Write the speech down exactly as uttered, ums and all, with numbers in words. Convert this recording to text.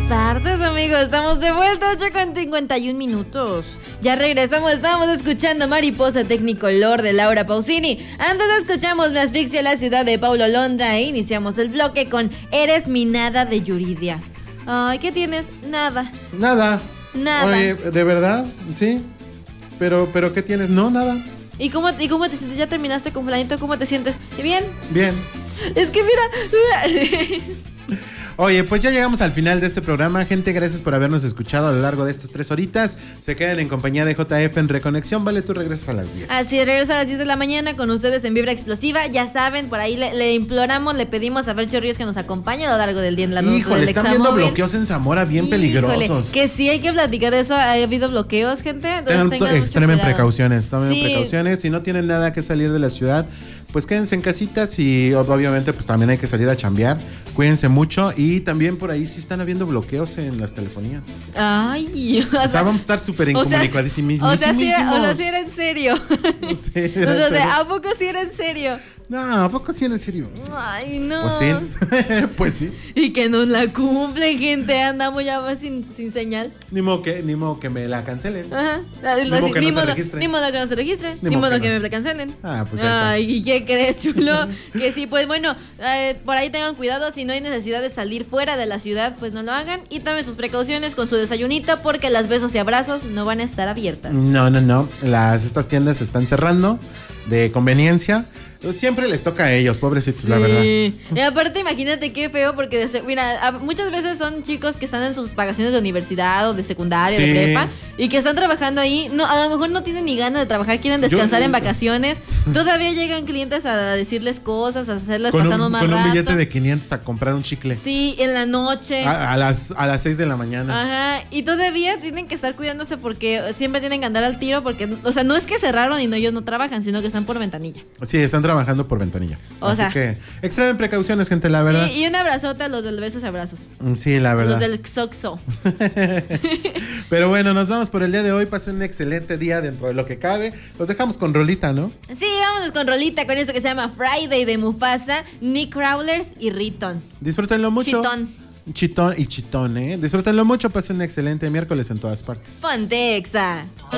tardes, amigos. Estamos de vuelta, ocho con cincuenta y un minutos. Ya regresamos, estábamos escuchando Mariposa Technicolor de Laura Pausini. Antes escuchamos Me asfixia la ciudad de Paulo Londra e iniciamos el bloque con Eres mi nada de Yuridia. Ay, ¿qué tienes? Nada. Nada. Nada. Oye, ¿de verdad? Sí. Pero, pero ¿qué tienes? No, nada. ¿Y cómo, y cómo te sientes? ¿Ya terminaste con fulanito? ¿Cómo te sientes? ¿Bien? Bien. Es que mira... Oye, pues ya llegamos al final de este programa. Gente, gracias por habernos escuchado a lo largo de estas tres horitas. Se quedan en compañía de J F en Reconexión. Vale, tú regresas a las diez. Así, regreso a las diez de la mañana con ustedes en Vibra Explosiva. Ya saben, por ahí le, le imploramos, le pedimos a Fer Chorrillos que nos acompañe a lo largo del día en la noche. Híjole, están viendo bloqueos en Zamora bien Híjole, peligrosos. Que sí, hay que platicar de eso. Ha habido bloqueos, gente. Tengan, extremen precauciones, tomen sí. precauciones. Si no tienen nada que salir de la ciudad, pues quédense en casitas y obviamente pues también hay que salir a chambear. Cuídense mucho y también por ahí sí están habiendo bloqueos en las telefonías. Ay, o sea, o sea vamos a estar súper incomunicadísimos. O sea, sí, o sea, sí era en serio. No sé, era o sea, en serio. ¿a poco sí era en serio? No, ¿a poco sí era en serio? Sí. Ay, no. Pues sí, pues sí. Y que no la cumplen, gente. Andamos ya más sin, sin señal. Ni modo que, ni modo que me la cancelen. Ajá. Ni modo que ni no modo, se registre. Ni modo que no se registre. Ni, Ni modo modo que, que que no. me la cancelen. Ah, pues ya Ay, ¿y qué crees, chulo? Que sí, pues bueno, eh, por ahí tengan cuidado. Si no hay necesidad de salir fuera de la ciudad, pues no lo hagan. Y tomen sus precauciones con su desayunito, porque las besos y abrazos no van a estar abiertas. No, no, no. Las, estas tiendas se están cerrando de conveniencia. Siempre les toca a ellos, pobrecitos, sí. La verdad. Y aparte, imagínate qué feo, porque de, mira, muchas veces son chicos que están en sus vacaciones de universidad o de secundaria, sí. de prepa, y que están trabajando ahí. No, a lo mejor no tienen ni ganas de trabajar, quieren descansar Yo, en vacaciones. Todavía llegan clientes a decirles cosas, a hacerles pasar más Con rato. un billete de quinientos a comprar un chicle. Sí, en la noche. A, a las a las seis de la mañana. Ajá, y todavía tienen que estar cuidándose porque siempre tienen que andar al tiro, porque, o sea, no es que cerraron y no, ellos no trabajan, sino que están por ventanilla. Sí, están trabajando por ventanilla. O Así sea, que extremen precauciones, gente, la verdad. Sí, y un abrazote a los del besos y abrazos. Sí, la verdad. Los del Xoxo. Pero bueno, nos vamos por el día de hoy. Pasé un excelente día dentro de lo que cabe. Los dejamos con rolita, ¿no? Sí, vámonos con rolita, con esto que se llama Friday de Mufasa, Nick Crawlers y Riton. Disfrútenlo mucho. Chitón. Chitón y chitón, ¿eh? Disfrútenlo mucho. Pasen un excelente miércoles en todas partes. Ponte Exa.